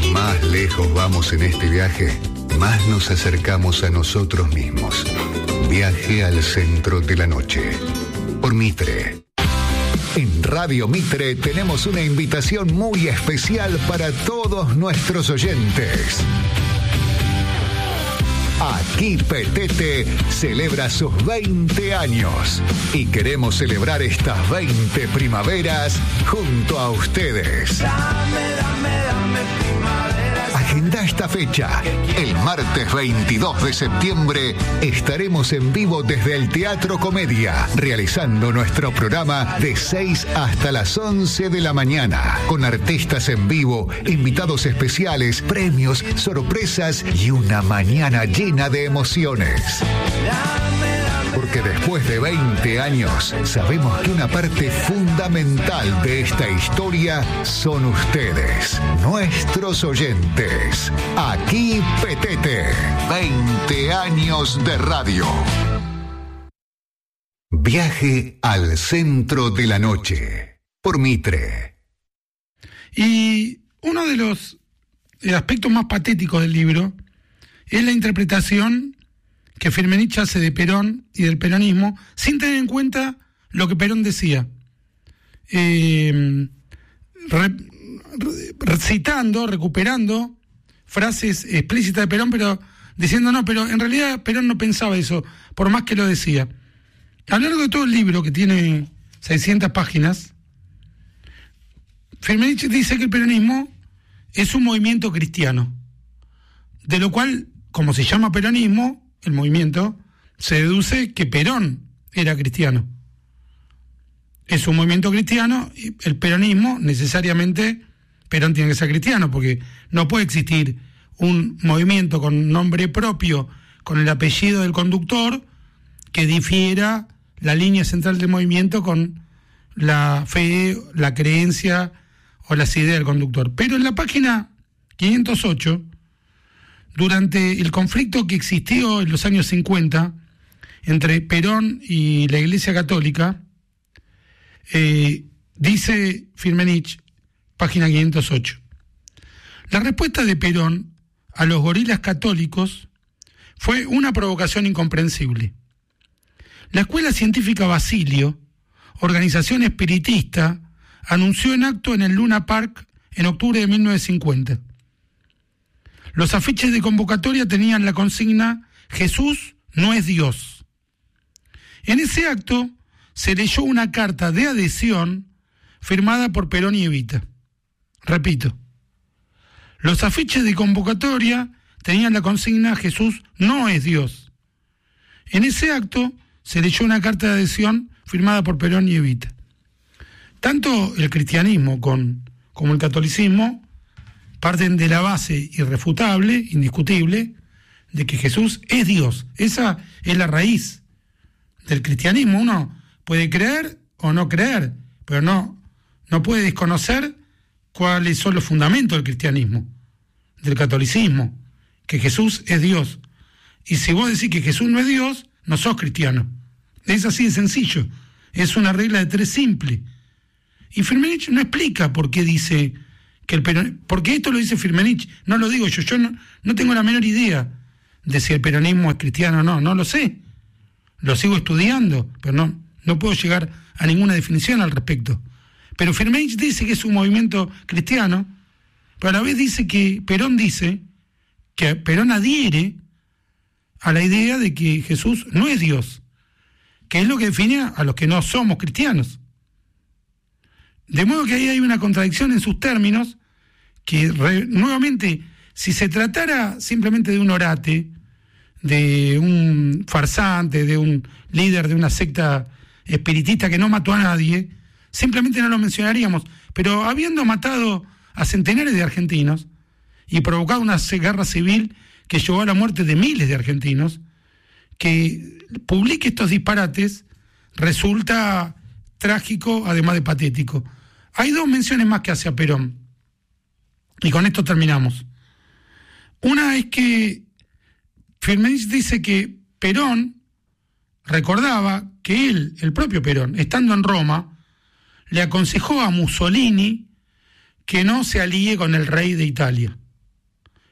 Más lejos vamos en este viaje, más nos acercamos a nosotros mismos. Viaje al centro de la noche. Por Mitre. En Radio Mitre tenemos una invitación muy especial para todos nuestros oyentes. Aquí Petete celebra sus 20 años y queremos celebrar estas 20 primaveras junto a ustedes. Dame primavera. Agenda esta fecha. El martes 22 de septiembre estaremos en vivo desde el Teatro Comedia, realizando nuestro programa de 6 hasta las 11 de la mañana, con artistas en vivo, invitados especiales, premios, sorpresas y una mañana llena de emociones. Porque después de 20 años, sabemos que una parte fundamental de esta historia son ustedes, nuestros oyentes. Aquí Petete, 20 años de radio. Viaje al centro de la noche, por Mitre. Y uno de los aspectos más patéticos del libro es la interpretación que Firmenich hace de Perón y del peronismo sin tener en cuenta lo que Perón decía. Recitando, recuperando frases explícitas de Perón, pero diciendo no, pero en realidad Perón no pensaba eso, por más que lo decía. A lo largo de todo el libro, que tiene 600 páginas, Firmenich dice que el peronismo es un movimiento cristiano, de lo cual, como se llama peronismo, el movimiento, se deduce que Perón era cristiano. Es un movimiento cristiano, y el peronismo, necesariamente, Perón tiene que ser cristiano, porque no puede existir un movimiento con nombre propio, con el apellido del conductor, que difiera la línea central del movimiento con la fe, la creencia o las ideas del conductor. Pero en la página 508, durante el conflicto que existió en los años 50 entre Perón y la Iglesia Católica, dice Firmenich, página 508, la respuesta de Perón a los gorilas católicos fue una provocación incomprensible. La Escuela Científica Basilio, organización espiritista, anunció en acto en el Luna Park en octubre de 1950. Los afiches de convocatoria tenían la consigna «Jesús no es Dios». En ese acto se leyó una carta de adhesión firmada por Perón y Evita. Repito, los afiches de convocatoria tenían la consigna «Jesús no es Dios». En ese acto se leyó una carta de adhesión firmada por Perón y Evita. Tanto el cristianismo como el catolicismo parten de la base irrefutable, indiscutible, de que Jesús es Dios. Esa es la raíz del cristianismo. Uno puede creer o no creer, pero no puede desconocer cuáles son los fundamentos del cristianismo, del catolicismo, que Jesús es Dios. Y si vos decís que Jesús no es Dios, no sos cristiano. Es así de sencillo. Es una regla de tres simple. Y Firmenich no explica por qué dice que el peronismo, porque esto lo dice Firmenich, no lo digo yo no tengo la menor idea de si el peronismo es cristiano o no, no lo sé, lo sigo estudiando, pero no puedo llegar a ninguna definición al respecto. Pero Firmenich dice que es un movimiento cristiano, pero a la vez dice que Perón adhiere a la idea de que Jesús no es Dios, que es lo que define a los que no somos cristianos. De modo que ahí hay una contradicción en sus términos, que nuevamente, si se tratara simplemente de un orate, de un farsante, de un líder de una secta espiritista que no mató a nadie, simplemente no lo mencionaríamos. Pero habiendo matado a centenares de argentinos y provocado una guerra civil que llevó a la muerte de miles de argentinos, que publique estos disparates resulta trágico, además de patético. Hay dos menciones más que hace a Perón, y con esto terminamos. Una es que Firmenich dice que Perón recordaba que él, el propio Perón, estando en Roma, le aconsejó a Mussolini que no se alíe con el rey de Italia.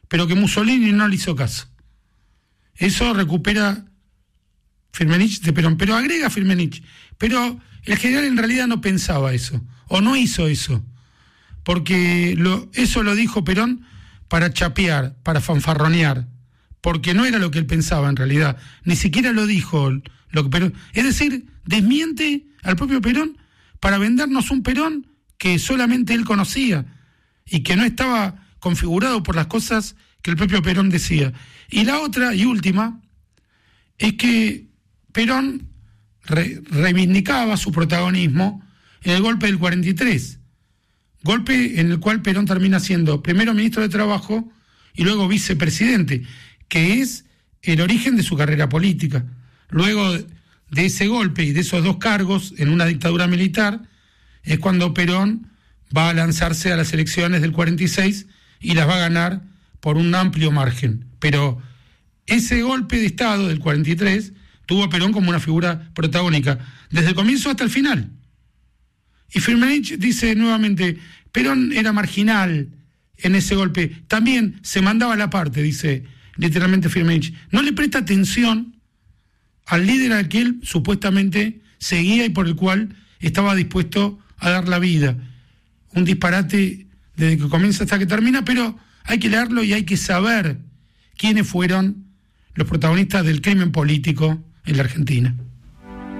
pero que Mussolini no le hizo caso. Eso recupera Firmenich de Perón, pero agrega Firmenich, pero el general en realidad no pensaba eso, o no hizo eso, porque eso lo dijo Perón para chapear, para fanfarronear, porque no era lo que él pensaba en realidad, ni siquiera lo dijo lo que Perón, es decir, desmiente al propio Perón para vendernos un Perón que solamente él conocía y que no estaba configurado por las cosas que el propio Perón decía. Y la otra y última es que Perón reivindicaba su protagonismo en el golpe del 43, golpe en el cual Perón termina siendo primero ministro de Trabajo y luego vicepresidente, que es el origen de su carrera política. Luego de ese golpe y de esos dos cargos en una dictadura militar, es cuando Perón va a lanzarse a las elecciones del 46 y las va a ganar por un amplio margen. Pero ese golpe de Estado del 43 tuvo a Perón como una figura protagónica, desde el comienzo hasta el final. Y Firmenich dice nuevamente, Perón era marginal en ese golpe, también se mandaba la parte, dice literalmente Firmenich. No le presta atención al líder al que él supuestamente seguía y por el cual estaba dispuesto a dar la vida. Un disparate desde que comienza hasta que termina, pero hay que leerlo y hay que saber quiénes fueron los protagonistas del crimen político en la Argentina.